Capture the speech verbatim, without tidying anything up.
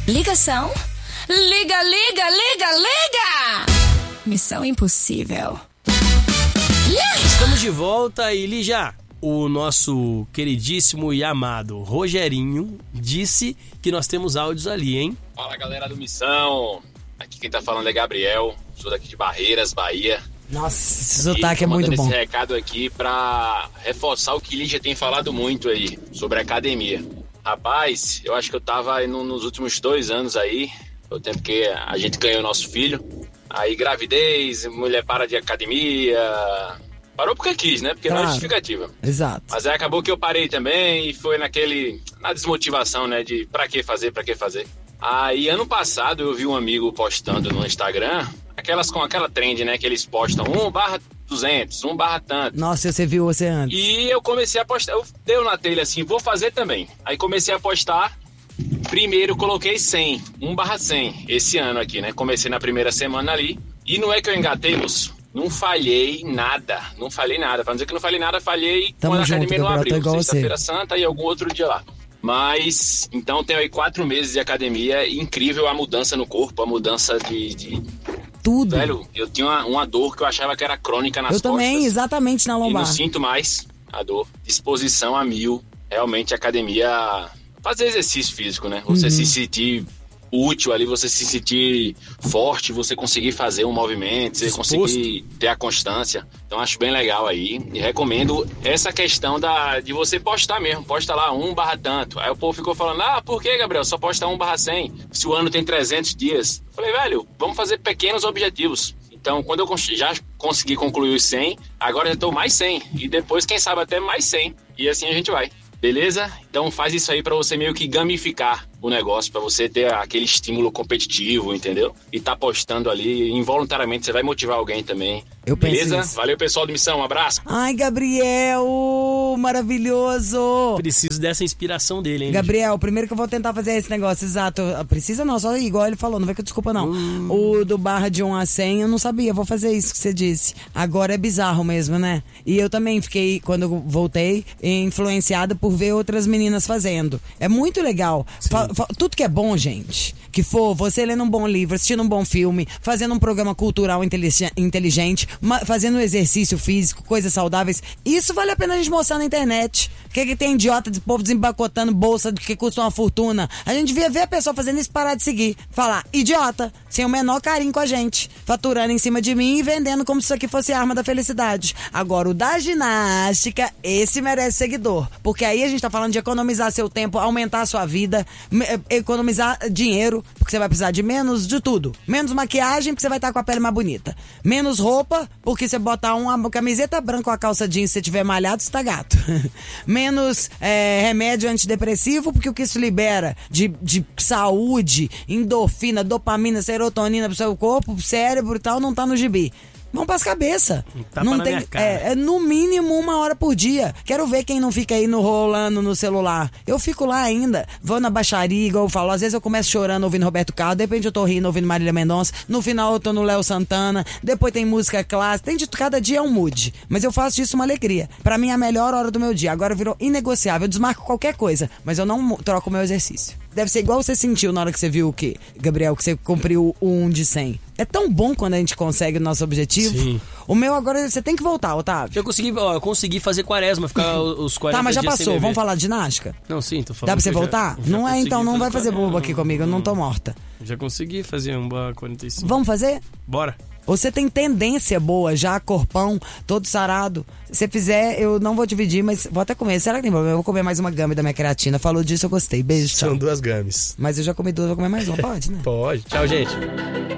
Ligação? Liga, liga, liga, liga! Missão impossível. Yeah! Estamos de volta e Lígia, o nosso queridíssimo e amado Rogerinho disse que nós temos áudios ali, hein? Fala, galera do Missão. Aqui quem tá falando é Gabriel, sou daqui de Barreiras, Bahia. Nossa, esse sotaque é muito bom. Esse recado aqui pra reforçar o que Lígia tem falado muito aí sobre a academia. Rapaz, eu acho que eu tava aí no, nos últimos dois anos aí, o tempo que a gente ganhou nosso filho. Aí gravidez, mulher para de academia. Parou porque quis, né? Porque claro, não é justificativa. Exato. Mas aí acabou que eu parei também e foi naquele, na desmotivação, né? De pra que fazer, pra que fazer. Aí ano passado eu vi um amigo postando no Instagram, aquelas com aquela trend, né? Que eles postam um barra duzentos, um barra tanto. Nossa, você viu você antes. E eu comecei a postar, eu dei na telha assim, vou fazer também. Aí comecei a postar, primeiro coloquei cem, um barra cem, esse ano aqui, né? Comecei na primeira semana ali. E não é que eu engatei, Lúcio. Não falhei nada, não falhei nada. Pra não dizer que não falhei nada, falhei Tamo quando a junto, academia não Gabriel, abriu. Sexta-feira Santa e algum outro dia lá. Mas, então tenho aí quatro meses de academia, incrível a mudança no corpo, a mudança de... de... Tudo. Velho, eu tinha uma, uma dor que eu achava que era crônica nas eu costas. Eu também, exatamente na lombar. E não sinto mais a dor. Disposição a mil. Realmente a academia... Fazer exercício físico, né? Você uhum. se sentir útil ali, você se sentir forte, você conseguir fazer um movimento, você Disposto. conseguir ter a constância. Então acho bem legal aí. E recomendo essa questão da, de você postar mesmo. Posta lá um barra tanto. Aí o povo ficou falando, ah, por que, Gabriel? Só posta um barra cem. Se o ano tem trezentos dias. Eu falei, velho, vamos fazer pequenos objetivos. Então, quando eu já consegui concluir os cem, agora já estou mais cem. E depois, quem sabe, até mais cem. E assim a gente vai. Beleza? Então faz isso aí pra você meio que gamificar o negócio, pra você ter aquele estímulo competitivo, entendeu? E tá postando ali, involuntariamente você vai motivar alguém também. Eu Beleza? Isso. Valeu, pessoal do Missão, um abraço. Ai, Gabriel, maravilhoso. Preciso dessa inspiração dele, hein? Gabriel, primeiro que eu vou tentar fazer esse negócio, exato. Precisa não, só igual ele falou, não vai que desculpa não. Hum. O do barra de um a cem, eu não sabia, vou fazer isso que você disse. Agora é bizarro mesmo, né? E eu também fiquei, quando eu voltei, influenciada por ver outras meninas fazendo. É muito legal. Fa- fa- tudo que é bom, gente, que for você lendo um bom livro, assistindo um bom filme, fazendo um programa cultural intelig- inteligente, ma- fazendo um exercício físico, coisas saudáveis, isso vale a pena a gente mostrar na internet. O que, que tem idiota de povo desempacotando bolsa que custa uma fortuna? A gente devia ver a pessoa fazendo isso e parar de seguir. Falar, idiota, sem o menor carinho com a gente, faturando em cima de mim e vendendo como se isso aqui fosse a arma da felicidade. Agora, o da ginástica, esse merece seguidor. Porque aí a gente tá falando de economizar seu tempo, aumentar a sua vida, economizar dinheiro, porque você vai precisar de menos de tudo. Menos maquiagem, porque você vai estar com a pele mais bonita. Menos roupa, porque você botar uma camiseta branca ou a calça jeans, se você tiver malhado, você tá gato. Menos é, remédio antidepressivo, porque o que isso libera de, de saúde, endorfina, dopamina, serotonina pro seu corpo, pro cérebro e tal, não tá no gibi. Vamos pras cabeças. Não tem, é, é no mínimo uma hora por dia. Quero ver quem não fica aí no rolando no celular. Eu fico lá ainda. Vou na baixaria, igual eu falo. Às vezes eu começo chorando ouvindo Roberto Carlos. De repente eu tô rindo ouvindo Marília Mendonça. No final eu tô no Léo Santana. Depois tem música clássica. Tem de cada dia é um mood. Mas eu faço disso uma alegria. Pra mim é a melhor hora do meu dia. Agora virou inegociável. Eu desmarco qualquer coisa. Mas eu não troco o meu exercício. Deve ser igual você sentiu na hora que você viu o quê, Gabriel? Que você cumpriu o um de cem. É tão bom quando a gente consegue o nosso objetivo. Sim. O meu agora, você tem que voltar, Otávio. Eu consegui, ó, eu consegui fazer quaresma, ficar os quarenta Tá, mas já dias passou. Vamos falar de ginástica? Não, sim, tô falando. Dá pra você voltar? Já, já não é, então não vai fazer quarenta. bobo aqui comigo, eu não tô morta. Já consegui fazer um quarenta e cinco. Vamos fazer? Bora. Ou você tem tendência boa, já corpão, todo sarado. Se você fizer, eu não vou dividir, mas vou até comer. Será que tem problema? Eu vou comer mais uma gama da minha creatina. Falou disso, eu gostei. Beijo, tchau. São duas games. Mas eu já comi duas, vou comer mais uma. Pode, né? Pode. Tchau, gente.